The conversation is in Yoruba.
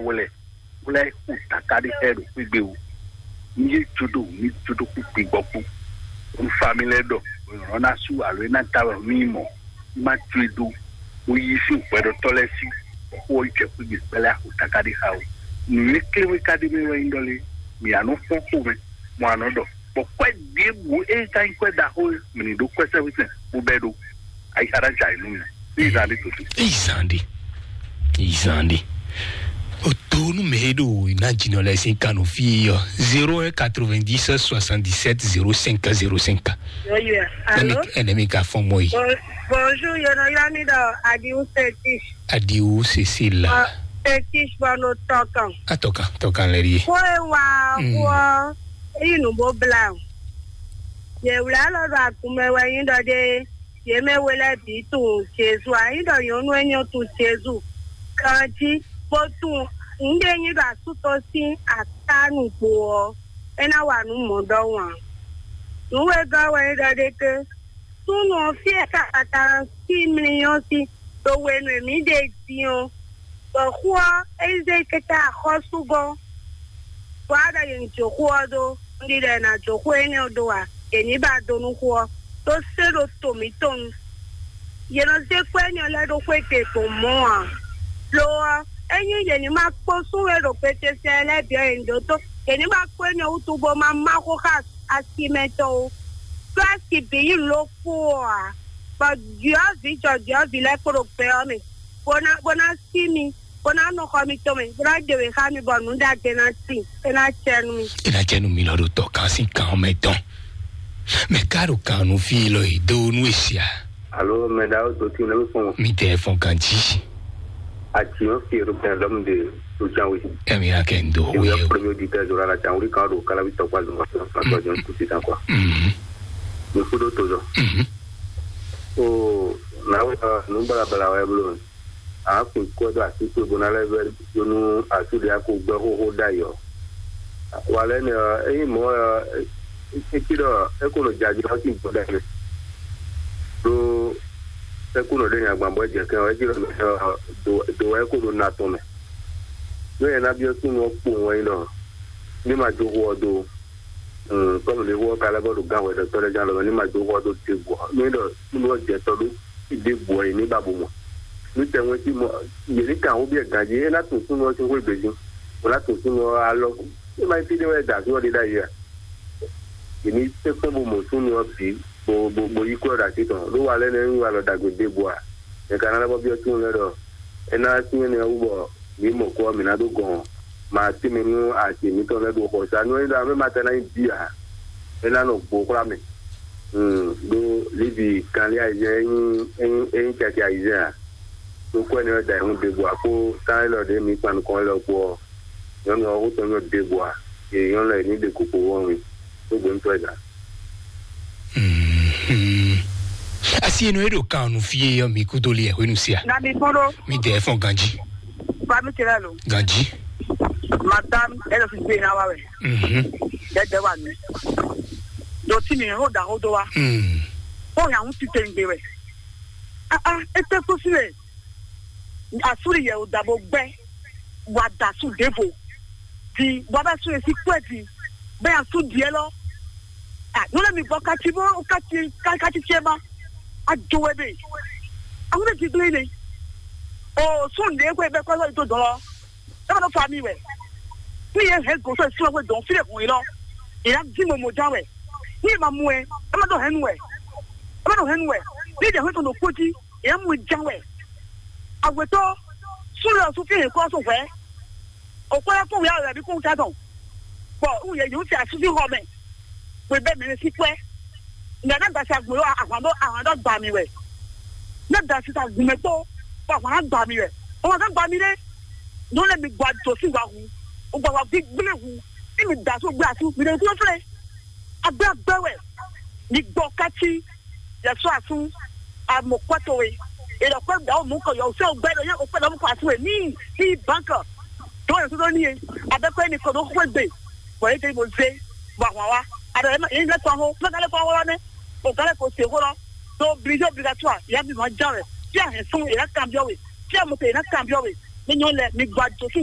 wole utakari head pigbe ni judo ku pigboku un family do ona su alo na tawo mimo ma tridu oyisi pedo tolesi o ije pigbe pele utakari hawo ni klewe kadime we indole mi anu foko me mo anodo bo kwa die bu e kan kwa da ho mi do kwa service bu bedo ai haranja inu Isandi Otono medo imagine la 50 fille 0190 77 0505 ennemi ka fond moi bonjour yoni da Adiou Cécile Petish bano tokan leri wa inu bo blanc ye wala la kuma wa yindo de yeme wele bi tu Jesu aido yonu enyo tu Jesu kanji botu nde nyi ga suto si atanu po ena wa nu modo wan nuwe ga wa da de ke tunu fi ata 6 million si to we nu mi de ti o to kwa eze keta khosugo wada yin chokwa do ndi de na chokwa enyo do wa eni ba do nu kwa to sero tomiton yeno se kwenyo la do kwete ko mo lo enyi yeni ma po suwe do pete sele bi endo to eni ma kwenyo utubo ma ko ka asimeto classe bi lo kwa ba dia vi la ko pe ami bona simi bona no komito me bra de we ha mi bonu da tenanti ena chenu mi lo to kan si kan meton me caro cano filo e do nuesia allo me da do ti na fon mi telefone kanji ati o fi ro ben l'homme de to janwi e mi akendo o yo premier di tezo la janwi ka do kala vito kwa zo fa jo kuti ta kwa mi fudo tozo o na no bala wa blo a ku ko do ati ko bona level jonu atu dia ko gbe ho dayo wale ne e mo ekiro ekolo jaji haki bodale do ekolo de agbambo je kan ekiro do ekolo na to me do e na bi o tun opo won lo ni ma jowo do ko le wo kala bo ga we do tole jan lo ni ma jowo do ti bo ni do ni wo je to do ide bo ni babu mo ni te won ti mo ye ni kan o bi e gaje na tun tun wo ti wo beji o la tun tun wo alo ni ma ti de we da so de da ye ni se ko mo tun wo bi bo yi ko da ti ton lo wa le ni wa lo da go de bo a e kan na bo bi o tun le do e na ti ni o bo ni mo ko mi na do gon ma ti mi nu a ti mi to le do ko sa no ida me ma ta na bi a e na no bo kra mi do libi kan ya je en cha cha ija to ko ni da hun de bo a ko ta lo de mi pan ko lo ko yo no o to no de bo a e yo le ni de ko ko won mi to go nto da asi no edo kan no fie yo mi kudoli e wenusia na mi foro mi de fon ganji ba mi tiralo ganji madam elo fi be na wa we de wa ni do ti mi ho da ho do wa o ya un ti tengbe we ete ko sire asuri ye o dabo gbe wa da su devo ti wa ba su e si kweti be asu die lo no le mi bo ka ti chema ajowe be awon ti gle ni o sun de ko be ko so to do lo e no fa mi we ni ye he go so si we don fi le kun lo ira di mo jawe ni ma mu e ma do henu we ni de ho to no koji e mu jawe agbeto sura su fi ko so fe o ko ya ko we ara bi ko ta don bo u ye yu ti asufi ho me we be mi si pe na da sa gbo àwọn do gba mi we na da si ta gume to pa àwọn gba mi we o wa gba mi le no le mi gba to si wa hu o gba wa bi gbele hu mi da so gba su mi de ko fle agba we ni gbo kati ya so asun amokwato we e lo pe da o mu ko yo se o gbe lo ye o pe lo mu ko asu we ni banka to yo to ni e abekwe ni ko do ko gbe bo e te mo se wa ada e le ko ho na le ko ho ne o kale ko se ho lo to obligé obligatoire ya bi mo jare ti a he fun e la cambio we ti a mo te na cambio we ni yo le mi gba jo